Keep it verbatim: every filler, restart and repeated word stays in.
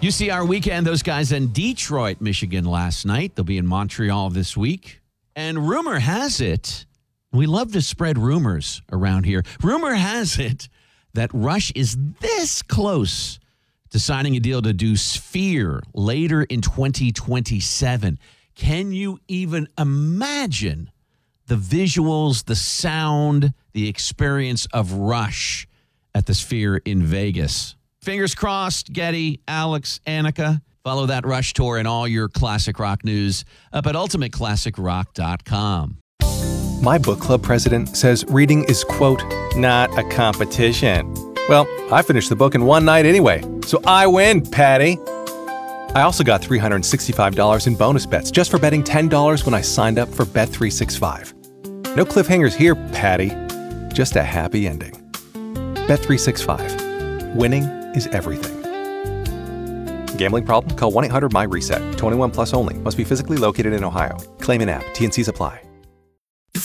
U C R weekend, those guys in Detroit, Michigan last night. They'll be in Montreal this week. And rumor has it, we love to spread rumors around here. Rumor has it that Rush is this close to signing a deal to do Sphere later in twenty twenty-seven. Can you even imagine the visuals, the sound, the experience of Rush at the Sphere in Vegas? Fingers crossed, Getty, Alex, Annika. Follow that Rush tour and all your classic rock news up at ultimate classic rock dot com. My book club president says reading is, quote, not a competition. Well, I finished the book in one night anyway, so I win, Patty. I also got three hundred sixty-five dollars in bonus bets just for betting ten dollars when I signed up for Bet three sixty-five. No cliffhangers here, Patty. Just a happy ending. Bet three sixty-five. Winning is everything. Gambling problem? Call one eight hundred M Y RESET. twenty-one plus only. Must be physically located in Ohio. Claim in app. T and C's apply.